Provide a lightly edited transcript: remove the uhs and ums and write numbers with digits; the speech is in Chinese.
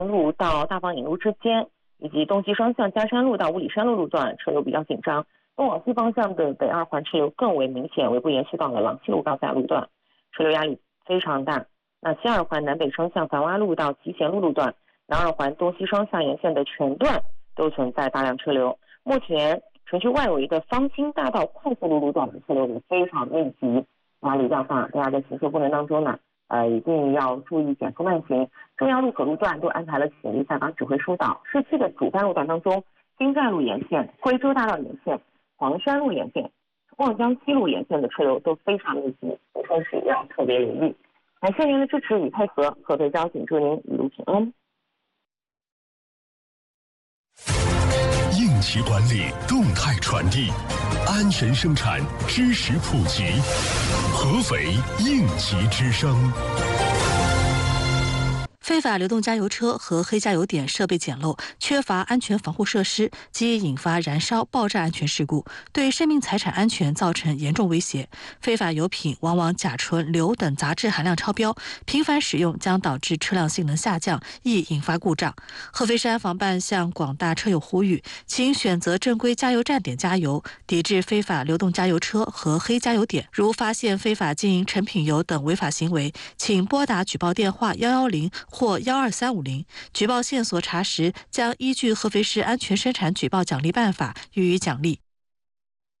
路到大放引路之间，以及东西双向嘉山路到五里山路路段车流比较紧张。东往西方向的北二环车流更为明显，尾部延续到了朗西路高架路段，车流压力非常大。那西二环南北双向繁洼路到集贤路路段，南二环东西双向沿线的全段都存在大量车流。目前城区外围的方兴大道快速路路段的车流也非常密集，压力较大。大家在行车过程当中呢，一定要注意减速慢行。重要路口路段都安排了警力下岗指挥疏导。市区的主干路段当中，金寨路沿线、贵州大道沿线、黄山路沿线、望江西路沿线的车流都非常密集，行车时要特别留意。感谢您的支持与配合，合肥交警祝您一路平安。 应急管理，动态传递，安全生产，知识普及。合肥应急之声。 非法流动加油车和黑加油点设备简陋，缺乏安全防护设施，即引发燃烧、爆炸安全事故，对生命财产安全造成严重威胁。非法油品往往甲醇、硫等杂质含量超标，频繁使用将导致车辆性能下降，易引发故障。合肥市安防办向广大车友呼吁，请选择正规加油站点加油，抵制非法流动加油车和黑加油点。如发现非法经营成品油等违法行为，请拨打举报电话110或12350，举报线索查实将依据合肥市安全生产举报奖励办法予以奖励。